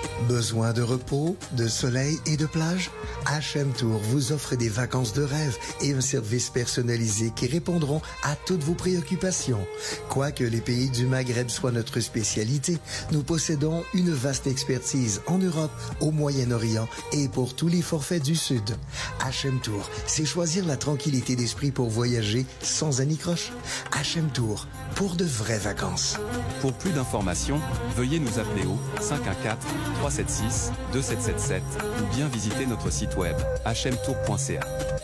Besoin de repos, de soleil et de plage? HM Tour vous offre des vacances de rêve et un service personnalisé qui répondront à toutes vos préoccupations. Quoique les pays du Maghreb soient notre spécialité, nous possédons une vaste expertise en Europe, au Moyen-Orient et pour tous les forfaits du Sud. HM Tour, c'est choisir la tranquillité d'esprit pour voyager sans anicroche. HM Tour, pour de vraies vacances. Pour plus d'informations, veuillez nous appeler au 514-376-2777 ou bien visiter notre site web hmtour.ca.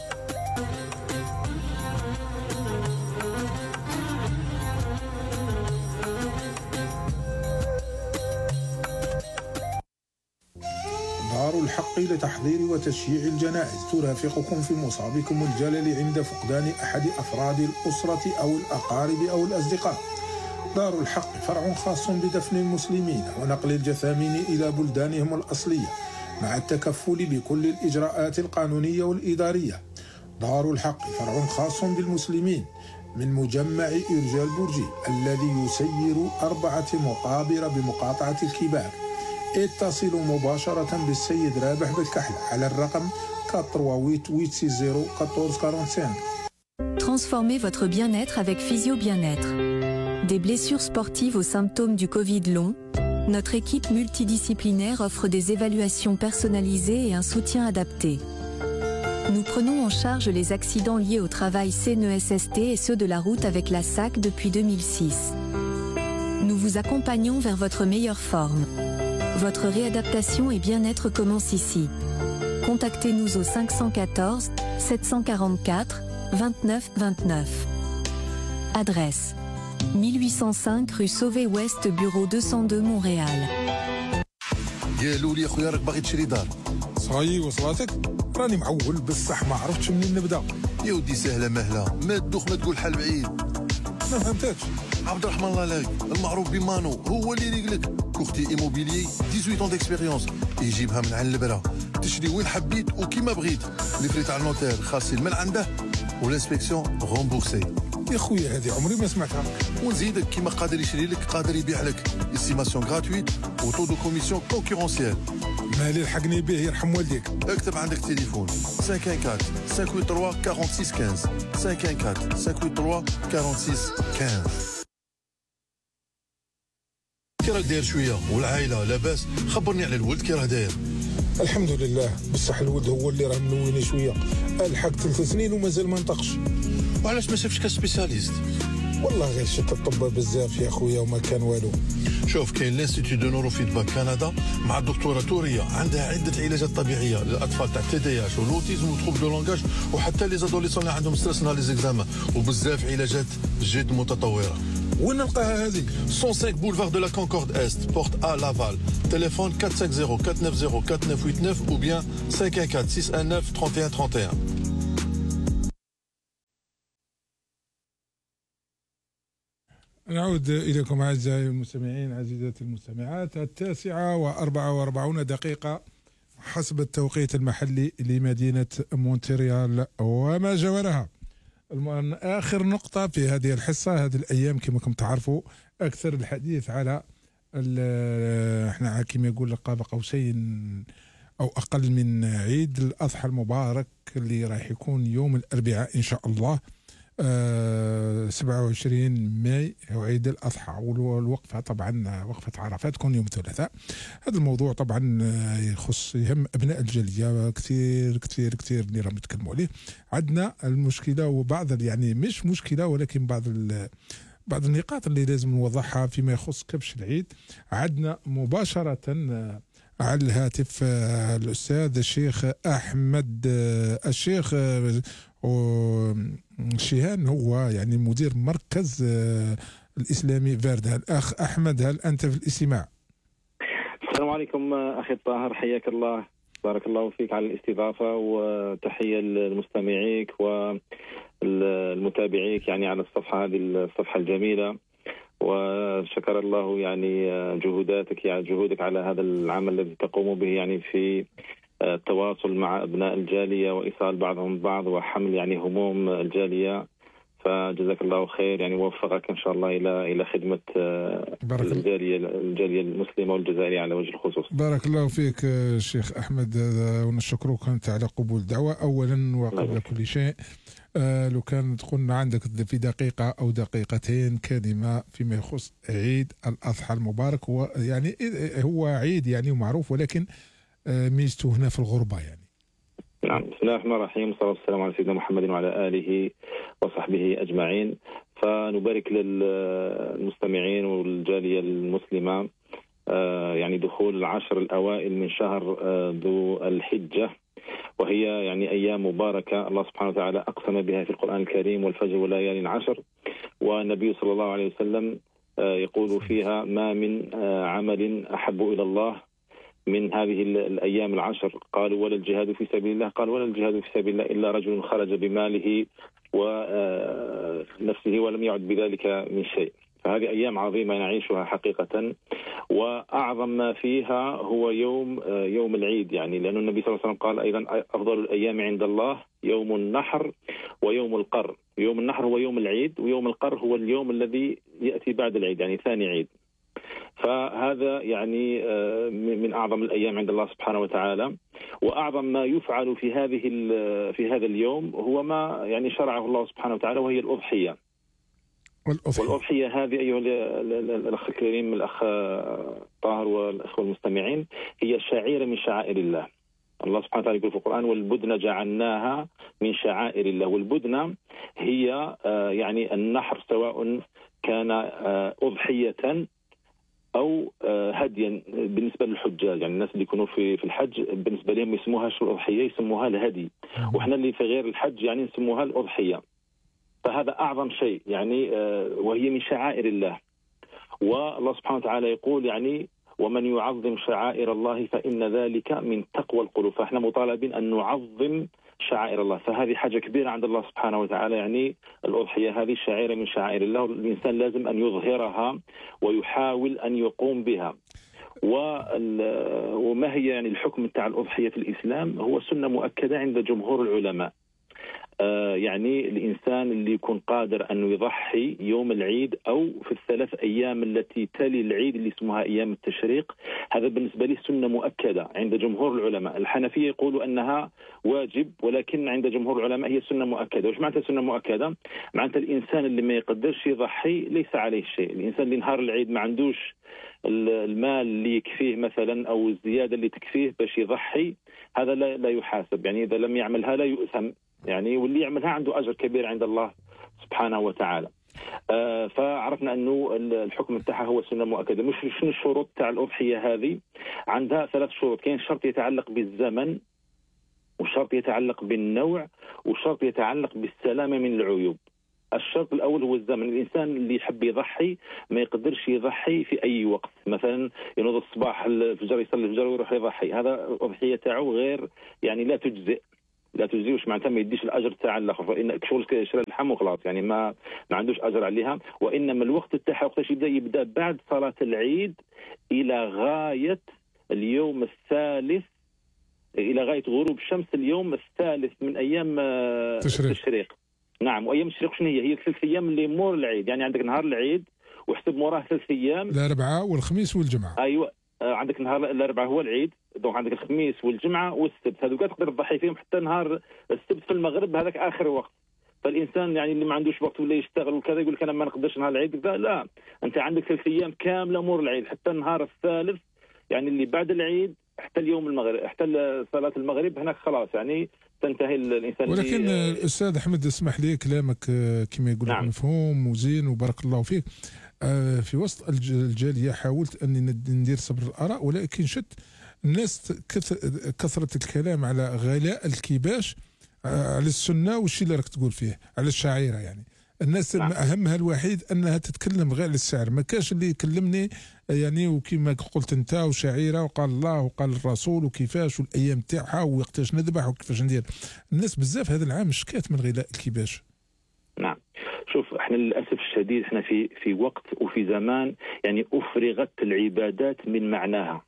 دار الحق لتحضير وتشييع الجنائز ترافقكم في مصابكم الجلل عند فقدان أحد أفراد الأسرة أو الأقارب أو الأصدقاء. دار الحق فرع خاص بدفن المسلمين ونقل الجثامين إلى بلدانهم الأصلية مع التكفل بكل الإجراءات القانونية والإدارية. دار الحق فرع خاص بالمسلمين من مجمع إرجاء البرجي الذي يسير 4 مقابر بمقاطعة الكباك. اتصلوا مباشرة بالسيد رابح بالكحل على الرقم 488601445. Transformez votre bien-être avec Physio Bien-être. Des blessures sportives aux symptômes du Covid long, notre équipe multidisciplinaire offre des évaluations personnalisées et un soutien adapté. Nous prenons en charge les accidents liés au travail CNESST et ceux de la route avec la SAC depuis 2006. Nous vous accompagnons vers votre meilleure forme. Votre réadaptation et bien-être commence ici. Contactez-nous au 514 744 29 29. Adresse 1805 rue Sauvé-Ouest, bureau 202 Montréal. يا لولي خويا راك باغي تشري دار؟ صاي وصلاتك؟ راني معول بصح ما عرفتش منين نبدا. يا ودي سهله مهله، ما تدوخ ما تقول حل بعيد. ما فهمتكش. عبد الرحمن الله لاك المعروف بمانو هو اللي يريقلك. كوختي ايموبيليي 18 ans d'expérience يجيبها من عند البرا. تشري وين حبيت وكيما بغيت. لي فري تاع النوتير خاصين من عنده والانسبكسيون رومبورسي. يا خويا هذه عمري ما سمعتها. ونزيدك كيما قادر يشري لك قادر يبيع لك. استيماسيون غراتويت و طو دو كوميسيون كونكورونسيال. مالي لحقني به يرحم والديك. اكتب عندك تليفون 514 583 46 15 514 583 46 15. كي راك داير شويه والعائله لاباس؟ خبرني على الولد كي راه داير. الحمد لله بصح الولد هو اللي راه منويني شويه. الحق 3 سنين ومازال ما نطقش. وعلاش ما شفتش كسبيسياليست؟ والله غير شت الطب بزاف يا خويا وما كان والو. شوف كاين لانستيتو دو نورو فيدباك كندا مع الدكتوره توريه عندها عده علاجات طبيعيه للاطفال تاع تي دي اش والاوتيزم وتروب دو لونغاج وحتى لي زادوليسون اللي عندهم ستريس نهار لي زيكزامان وبزاف علاجات جد متطوره. وين نلقاها هذه؟ 105 boulevard de la Concorde Est, porte A Laval. Téléphone 450 490 4989 ou bien 514 619 31 31. نعود إليكم أعزائي المستمعين عزيزاتي المستمعات 9:44 حسب التوقيت المحلي لمدينة مونتريال وما جاورها. آخر نقطة في هذه الحصة، هذه الأيام كما كنتم تعرفوا أكثر الحديث على احنا كما يقول قاب قوسين أو أقل من عيد الأضحى المبارك اللي راح يكون يوم الأربعاء إن شاء الله 27 ماي هو عيد الأضحى. والوقفة طبعا وقفة عرفات تكون يوم الثلاثاء. هذا الموضوع طبعا يهم أبناء الجالية كثير كثير كثير اللي راهم يتكلموا عليه. عندنا المشكلة وبعض يعني مش مشكلة ولكن بعض النقاط اللي لازم نوضحها فيما يخص كبش العيد. عندنا مباشرة على الهاتف الأستاذ الشيخ أحمد الشيخ شيهان، هو يعني مدير مركز الإسلامي فيردا. الأخ أحمد، هل أنت في الاستماع؟ السلام عليكم أخي الطاهر، حياك الله، بارك الله فيك على الاستضافة، وتحية للمستمعيك والمتابعيك يعني على الصفحة هذه الصفحة الجميلة، وشكر الله يعني جهودك على هذا العمل الذي تقوم به يعني في التواصل مع أبناء الجالية وإيصال بعضهم بعض وحمل يعني هموم الجالية فجزاك الله خير، يعني ووفقك إن شاء الله إلى خدمة الجالية المسلمة والجزائرية على وجه الخصوص. بارك الله فيك الشيخ أحمد، ونشكرك أنت على قبول الدعوة أولا وقبل كل شيء. لو كان قلنا عندك في دقيقة أو دقيقتين كلمة فيما يخص عيد الأضحى المبارك، هو يعني هو عيد يعني ومعروف، ولكن ميزته هنا في الغربة يعني. نعم، بسم الله الرحمن الرحيم، والصلاة والسلام على سيدنا محمد وعلى آله وصحبه أجمعين. فنبارك للمستمعين والجالية المسلمة يعني دخول العشر الأوائل من شهر ذو الحجة، وهي يعني أيام مباركة الله سبحانه وتعالى أقسم بها في القرآن الكريم: والفجر وليال عشر. والنبي صلى الله عليه وسلم يقول فيها: ما من عمل أحب إلى الله من هذه الأيام العشر. قالوا: ولا الجهاد في سبيل الله؟ قال: ولا الجهاد في سبيل الله إلا رجل خرج بماله ونفسه ولم يعد بذلك من شيء. فهذه أيام عظيمة نعيشها حقيقة، وأعظم ما فيها هو يوم العيد، يعني لأن النبي صلى الله عليه وسلم قال أيضا: أفضل الأيام عند الله يوم النحر ويوم القر. يوم النحر هو يوم العيد، ويوم القر هو اليوم الذي يأتي بعد العيد، يعني ثاني عيد. فهذا يعني من أعظم الأيام عند الله سبحانه وتعالى. وأعظم ما يفعل في هذا اليوم هو ما يعني شرعه الله سبحانه وتعالى، وهي الأضحية. والأضحية هذه أيها الأخ الكريم الأخ طاهر والأخوة المستمعين، هي شعيرة من شعائر الله. الله سبحانه وتعالى يقول في القرآن: والبدن جعلناها من شعائر الله. والبدن هي يعني النحر، سواء كان أضحية أو هديا بالنسبة للحجاج. يعني الناس اللي يكونوا في الحج بالنسبة لهم يسموها شو الأضحية، يسموها الهدي، وإحنا اللي في غير الحج يعني نسموها الأضحية. فهذا أعظم شيء يعني، وهي من شعائر الله. والله سبحانه وتعالى يقول يعني: ومن يعظم شعائر الله فإن ذلك من تقوى القلوب. فإحنا مطالبين أن نعظم شعائر الله، فهذه حاجة كبيرة عند الله سبحانه وتعالى. يعني الأضحية هذه شعيرة من شعائر الله، والإنسان لازم أن يظهرها ويحاول أن يقوم بها. وما هي يعني الحكم تاع الأضحية في الإسلام؟ هو سنة مؤكدة عند جمهور العلماء. يعني الإنسان اللي يكون قادر أنه يضحي يوم العيد أو في الثلاث أيام التي تلي العيد اللي اسمها أيام التشريق، هذا بالنسبة لي سنة مؤكدة عند جمهور العلماء. الحنفية يقولوا أنها واجب، ولكن عند جمهور العلماء هي سنة مؤكدة. وش معناتها سنة مؤكدة؟ معناتها الإنسان اللي ما يقدرش يضحي ليس عليه شيء. الإنسان اللي نهار العيد ما عندوش المال اللي يكفيه مثلا أو الزيادة اللي تكفيه باش يضحي، هذا لا يحاسب. يعني إذا لم يعملها لا يؤثم يعني، واللي يعملها عنده أجر كبير عند الله سبحانه وتعالى. فعرفنا أنه الحكم بتاعها هو سنة مؤكدة. مش شنو الشروط تاع الأضحية هذه؟ عندها 3 شروط. كاين شرط يتعلق بالزمن، وشرط يتعلق بالنوع، وشرط يتعلق بالسلامة من العيوب. الشرط الأول هو الزمن. الإنسان اللي يحب يضحي ما يقدرش يضحي في أي وقت، مثلا ينوض الصباح الفجر يصلي الفجر ويروح يضحي، هذا الأضحية تاعو غير يعني لا تجزئ. وش معناتها ما يديش الاجر تاع الاخر، فان شغل شراء اللحم وخلاص يعني ما عندوش اجر عليها. وانما الوقت تاعها وقتاش يبدا بعد صلاه العيد الى غايه اليوم الثالث، الى غايه غروب الشمس اليوم الثالث من ايام التشريق. نعم، وايام التشريق شنو هي 3 ايام اللي مور العيد. يعني عندك نهار العيد وحسب موراه 3 ايام، الاربعاء والخميس والجمعه. ايوه، عندك نهار الاربعاء هو العيد، دونك عندك الخميس والجمعه والسبت، هذوك تقدر تضحي فيهم حتى نهار السبت في المغرب، هذاك اخر وقت. فالانسان يعني اللي ما عندوش وقت ولا يشتغل وكذا يقول لك انا ما نقدرش نهار العيد، لا، انت عندك 3 ايام كامله مور العيد حتى النهار الثالث، يعني اللي بعد العيد حتى اليوم المغرب، حتى صلاه المغرب هناك خلاص يعني تنتهي الانسان. ولكن الاستاذ احمد اسمح لي كلامك كما يقول نعم. مفهوم وزين وبارك الله فيك. في وسط الجاليه حاولت اني ندير صبر الاراء، ولكن شت الناس كثرة الكلام على غلاء الكباش، على السنة والشيء اللي راك تقول فيه على الشعيرة. يعني الناس نعم. أهمها الوحيد أنها تتكلم غير على السعر، ما كاش اللي يكلمني يعني وكما قلت أنت وشعيرة وقال الله وقال الرسول وكيفاش والأيام تاعها ووقتاش نذبح وكيفاش ندير. الناس بزاف هذا العام شكات من غلاء الكباش. نعم، شوف احنا للاسف الشديد احنا في وقت وفي زمان يعني افرغت العبادات من معناها.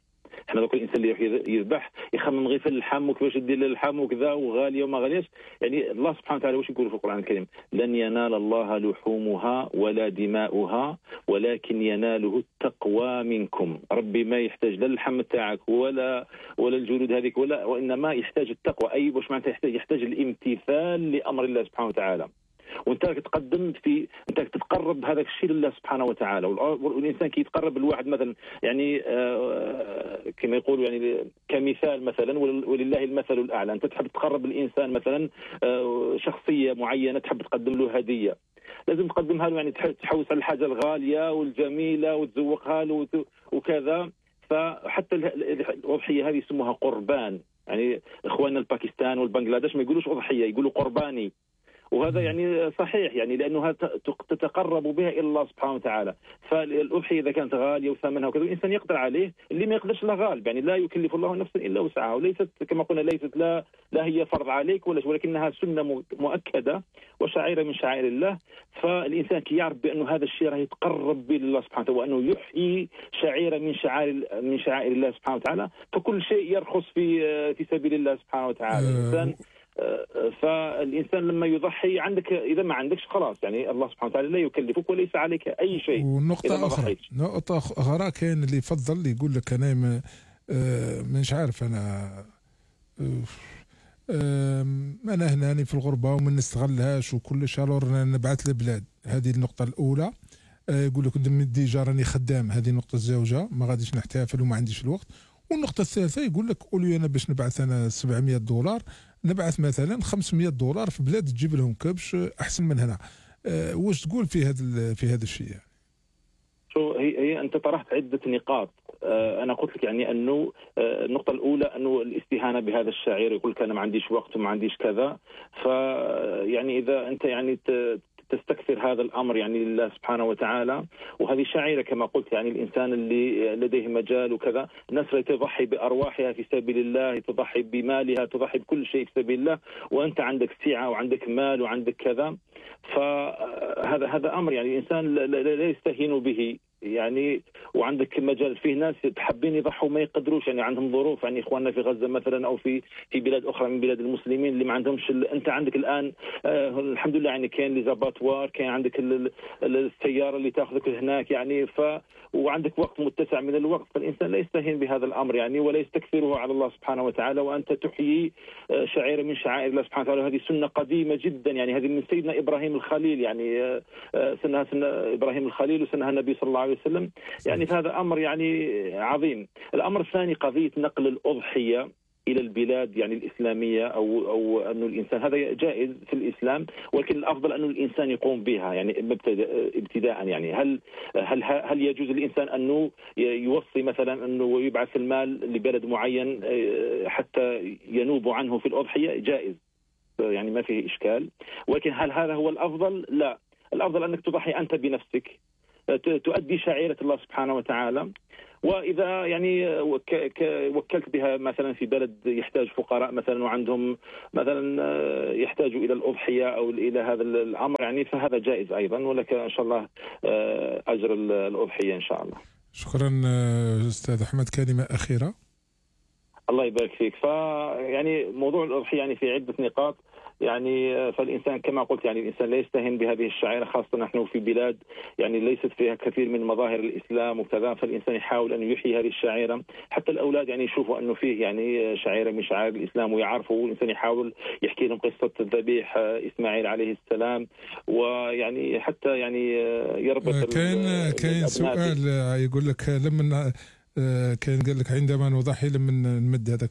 حنا دوك الانسان اللي يروح يذبح يخمم غير في اللحم وكيفاش دير اللحم وكذا وغاليه وما غالياش. يعني الله سبحانه وتعالى واش يقول في القران الكريم؟ لن ينال الله لحومها ولا دماؤها ولكن يناله التقوى منكم. ربي ما يحتاج لا اللحم تاعك ولا الجلود هذيك وانما يحتاج التقوى. اي واش معناتها يحتاج الامتثال لامر الله سبحانه وتعالى. وانت تقدم في انت تتقرب هذاك الشيء لله سبحانه وتعالى. والانسان كي يتقرب لواحد مثلا يعني كما يقولوا يعني كمثال مثلا ولله المثل الاعلى. انت تحب تقرب الانسان مثلا شخصيه معينه تحب تقدم له هديه، لازم تقدمها له يعني تحوس على الحاجه الغاليه والجميله وتزوقها له وكذا. فحتى الاضحيه هذه يسموها قربان. يعني اخواننا الباكستان والبنغلاديش ما يقولوش اضحيه، يقولوا قرباني. وهذا يعني صحيح يعني لانه تتقرب بها الى الله سبحانه وتعالى. فالاضحيه اذا كانت غاليه وثمنها وكذا الانسان يقدر عليه، اللي ما يقدرش لا غالب. يعني لا يكلف الله نفسا الا وسعها، وليست كما قلنا ليست لا هي فرض عليك ولكنها سنه مؤكده وشعيره من شعائر الله. فالانسان كي يعرف بانه هذا الشيء راه يتقرب به لله سبحانه وتعالى وانه يحيي شعيره من شعائر الله سبحانه وتعالى، فكل شيء يرخص في سبيل الله سبحانه وتعالى. الانسان فالإنسان لما يضحي عندك إذا ما عندكش خلاص يعني الله سبحانه وتعالى لا يكلفك وليس عليك أي شيء. ونقطة أخرى كاين اللي يفضل يقول لك أنا مش عارف أنا هنا في الغربة وما نستغلهاش وكل شالور نبعث لبلاد. هذه النقطة الأولى. يقول لك ديجا راني خدام، هذه نقطة الزوجة ما غاديش نحتفل وما عنديش الوقت. والنقطة الثالثة يقول لك قولوا أنا باش نبعث أنا $700 نبعث مثلا $500 في بلاد تجيب لهم كبش أحسن من هنا. واش تقول في هذا الشيء؟ شو هي أنت طرحت عدة نقاط. أنا قلت لك يعني أنه النقطة الأولى أنه الاستهانة بهذا الشعير، يقول لك أنا ما عنديش وقت وما عنديش كذا. فيعني إذا أنت يعني تستكثر هذا الأمر يعني لله سبحانه وتعالى، وهذه شعيرة كما قلت. يعني الإنسان اللي لديه مجال وكذا، الناس اللي تضحي بأرواحها في سبيل الله، تضحي بمالها، تضحي بكل شيء في سبيل الله، وأنت عندك سعة وعندك مال وعندك كذا. فهذا أمر يعني الإنسان لا يستهين به يعني. وعندك مجال فيه ناس تحبين يضحوا ما يقدروش، يعني عندهم ظروف. يعني اخواننا في غزه مثلا او في بلاد اخرى من بلاد المسلمين اللي ما عندهمش انت عندك الان الحمد لله يعني كاين لي زاباتوار، كاين عندك السياره اللي تاخذك هناك يعني. وعندك وقت متسع من الوقت. فالانسان لا يستهين بهذا الامر يعني ولا يستكثره على الله سبحانه وتعالى. وانت تحيي شعيره من شعائر الله سبحانه وتعالى. هذه سنه قديمه جدا يعني. هذه من سيدنا ابراهيم الخليل يعني سنه ابراهيم الخليل وسنها النبي صلى الله عليه وسلم يعني. فهذا امر يعني عظيم. الامر الثاني قضيه نقل الاضحيه الى البلاد يعني الاسلاميه او انه الانسان هذا جائز في الاسلام، ولكن الافضل انه الانسان يقوم بها يعني ابتداء. يعني هل يجوز للانسان انه يوصي مثلا انه يبعث المال لبلد معين حتى ينوب عنه في الاضحيه؟ جائز يعني ما فيه اشكال. ولكن هل هذا هو الافضل؟ لا، الافضل انك تضحي انت بنفسك، تؤدي شعيرة الله سبحانه وتعالى. وإذا يعني وكلت بها مثلا في بلد يحتاج فقراء مثلا وعندهم مثلا يحتاجوا إلى الأضحية أو إلى هذا الأمر يعني، فهذا جائز أيضا، ولك إن شاء الله أجر الأضحية إن شاء الله. شكرا أستاذ أحمد. كلمة أخيرة. الله يبارك فيك. فيعني موضوع الأضحية يعني في عدة نقاط يعني. فالإنسان كما قلت يعني الإنسان لا يستهين بهذه الشعائر، خاصة نحن في بلاد يعني ليست فيها كثير من مظاهر الإسلام وكذا. فالإنسان يحاول أن يحيي هذه الشعائر، حتى الأولاد يعني يشوفوا أنه فيه يعني شعيرة من شعائر الإسلام ويعرفوا. الإنسان يحاول يحكي لهم قصة الذبيح إسماعيل عليه السلام، ويعني حتى يعني يربط. كاين سؤال يقول لك لما كان قال لك عندما نضحي لما نمد هذاك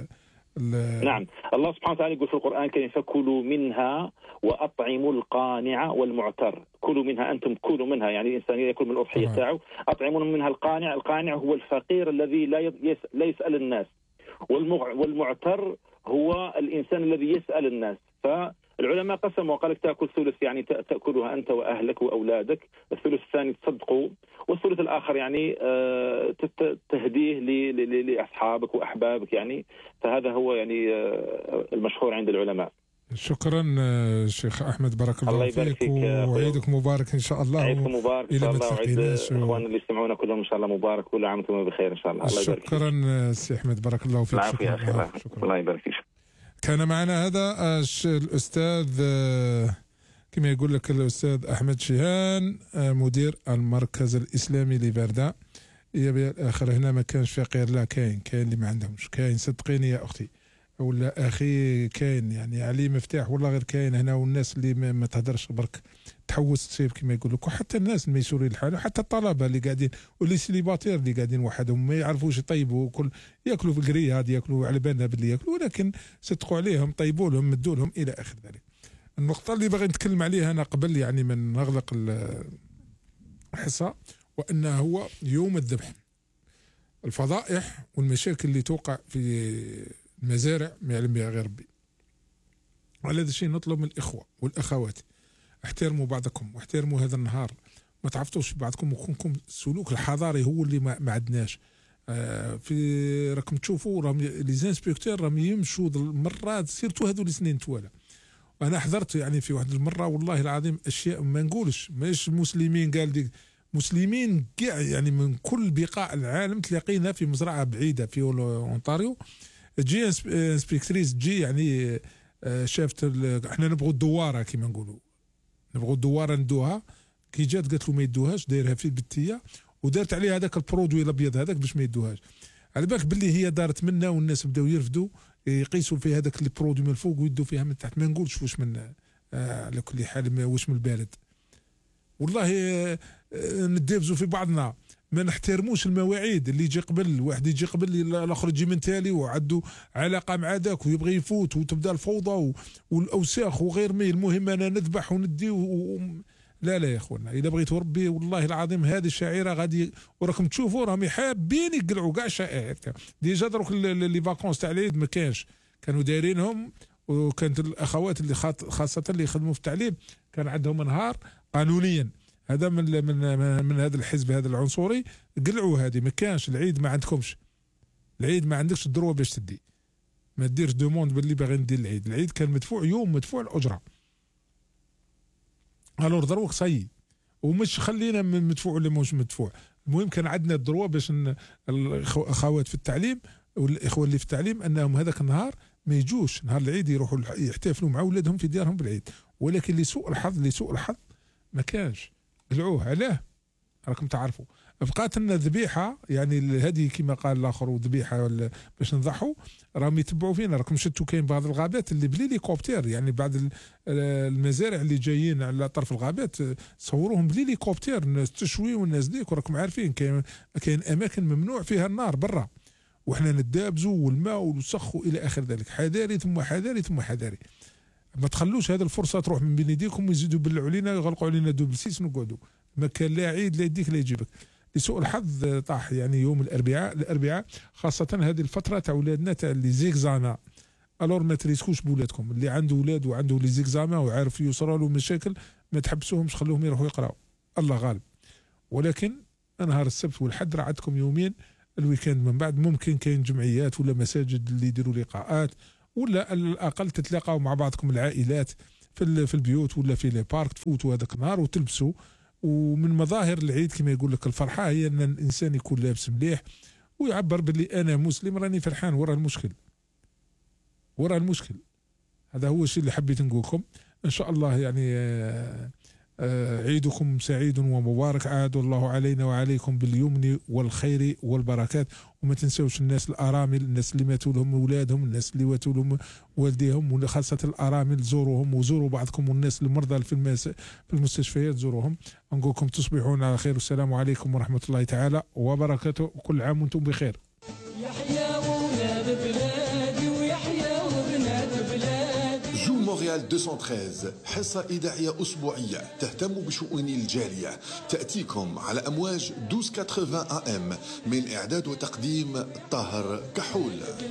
نعم، الله سبحانه وتعالى يقول في القرآن الكريم فكلوا منها وأطعموا القانع والمعتر. كلوا منها، أنتم كلوا منها يعني الإنسان يأكل من الأضحية تاعه. أطعموا منها القانع هو الفقير الذي لا يسأل الناس، والمعتر هو الإنسان الذي يسأل الناس. فالعلماء قسموا وقال لك تأكل ثلث يعني تأكلها أنت وأهلك وأولادك، الثلث الثاني تصدقوا، والثلث الآخر يعني تهديه لأصحابك وأحبابك يعني. فهذا هو يعني المشهور عند العلماء. شكرا شيخ أحمد، بارك الله فيك فيك وعيدك مبارك إن شاء الله. عيدكم مبارك إن شاء الله، وعيد الإخوان اللي يسمعونا كلهم إن شاء الله مبارك، كل عام وانتم بخير إن شاء الله. الله يبارك فيك. شكرا سي أحمد، بارك الله فيك. العافية يا أخي، الله يبارك فيك. كان معنا هذا الأستاذ كما يقول لك الأستاذ أحمد شيهان، مدير المركز الإسلامي لفردة. يا الآخر هنا ما كانش فقير، لا كاين اللي ما عندهمش، كاين صدقيني يا أختي ولا أخي، كاين يعني علي مفتاح والله غير كاين هنا. والناس اللي ما تهدرش برك تحوس تصيب كما يقول لك، وحتى الناس الميسورين الحال، وحتى الطلبة اللي قاعدين واللي سيليباتير اللي قاعدين وحدهم ما يعرفوش يطيبوا، كل ياكلوا في القرياد، ياكلوا على بالنا باللي ياكلوا، ولكن صدقوا عليهم، طيبوا لهم، مدوا لهم إلى آخر ذلك. النقطة اللي باغي نتكلم عليها أنا قبل يعني من نغلق الحصة، وأنه هو يوم الذبح. الفضائح والمشاكل اللي توقع في المزارع ما يعلم بها غير ربي. وعلى هذا الشيء نطلب من الإخوة والأخوات، احترموا بعضكم واحترموا هذا النهار، ما تعرفتوش بعضكم، وكونكم السلوك الحضاري هو اللي ما عندناش. في راكم تشوفوا راهم لي زانسبكتور راهم يمشوا مرات سيرتو هذو السنين توالى. وانا حضرت يعني في واحد المره والله العظيم اشياء ما نقولش، مش مسلمين قال ديك، مسلمين كاع يعني من كل بقاع العالم تلاقينا في مزرعه بعيده في اونتاريو. تجي انسبكتريس تجي يعني شافت احنا نبغوا الدواره كما نقولوا، نبغوا الدواره ندوها، كي جات قالت له ما يدوهاش، دايرها في البتيه ودارت عليها هذاك البرودوي الابيض هذاك باش ما يدوهاش. على بالك باللي هي دارت منا والناس بداو يرفدوا يقيسوا في هذاك البرودوي من الفوق ويدوا فيها من تحت. ما نقولش واش من على كل حال واش من البارد. والله ندابزوا في بعضنا، ما نحترموش المواعيد. اللي يجي قبل واحد يجي قبل الاخر يجي من تالي وعنده علاقه مع ذاك ويبغي يفوت وتبدا الفوضى والاوساخ وغير مي. المهم انا نذبح وندي لا يا اخوانا، اذا بغيتوا ربي والله العظيم هذه الشعيره غادي، وراكم تشوفوا راهم حابين يقلعوا كاع الشعائر. ديجا دروك لي فاكونس تاع العيد ما كانش، كانوا دايرينهم، وكانت الاخوات اللي خاصه اللي يخدموا في التعليم كان عندهم نهار قانونيا. هذا من هذا الحزب هذا العنصري قلعوا هذه، ما كانش العيد، ما عندكمش العيد، ما عندكش الدروه باش تدي، ما ديرش دوموند باللي باغي ندير العيد. العيد كان مدفوع يوم مدفوع الاجره. الور دروك صاي، ومش خلينا من مدفوع ولا مش مدفوع، المهم كان عندنا الدروه باش الاخوات في التعليم والاخوه اللي في التعليم انهم هذاك النهار ما يجوش نهار العيد يروحوا يحتفلوا مع اولادهم في ديارهم بالعيد. ولكن لسوء الحظ ما كانش، قلعوه. علاه؟ راكم تعرفوا. بقات لنا ذبيحه يعني هذه كما قال الاخر، ذبيحه باش نضحوا، راهم يتبعوا فينا. راكم شفتوا كاين بعض الغابات اللي بليليكوبتر، يعني بعض المزارع اللي جايين على طرف الغابات صوروهم بليليكوبتر، الناس تشوي والناس ديك. وراكم عارفين كاين اماكن ممنوع فيها النار برا، وحنا ندابزوا والماء والوسخ الى اخر ذلك. حذاري ثم حذاري ثم حذاري، ما تخلوش هذه الفرصه تروح من بين يديكم ويزيدوا يبلعوا علينا يغلقوا علينا دوبل سيس نقعدوا. ما كان لا عيد لا يديك لا يجيبك. لسوء الحظ طاح يعني يوم الاربعاء خاصه هذه الفتره تاع ولادنا تاع لي زيكزانا. الور ما تريسكوش بولادكم، اللي عنده ولاد وعنده لي زيكزاما وعارف يوصل له مشاكل ما تحبسوهمش، خلوهم يروحوا يقراوا، الله غالب. ولكن نهار السبت والحد راه عندكم يومين، الويكاند من بعد ممكن كاين جمعيات ولا مساجد اللي يديروا لقاءات، ولا على الاقل تتلاقاو مع بعضكم العائلات في البيوت ولا في لي بارك، تفوتوا هذاك النهار وتلبسوا. ومن مظاهر العيد كما يقول لك الفرحه هي ان الانسان يكون لابس مليح ويعبر باللي انا مسلم راني فرحان. ورا المشكل هذا هو الشيء اللي حبيت نقول لكم. ان شاء الله يعني عيدكم سعيد ومبارك، عاد الله علينا وعليكم باليمن والخير والبركات. وما تنسوش الناس الارامل، الناس اللي ماتوا لهم اولادهم، الناس اللي ماتوا لهم والديهم، وخاصه الارامل زوروهم، وزوروا بعضكم، والناس المرضى في المستشفيات زوروهم. نقول لكم تصبحون على خير، والسلام عليكم ورحمه الله تعالى وبركاته، كل عام وانتم بخير. يحيى ولاد بلادي ويحيى وبنات بلادي. جو مونريال 213 حصة إذاعية أسبوعية تهتم بشؤون الجالية، تأتيكم على أمواج 1280 AM، من إعداد وتقديم طاهر كحول.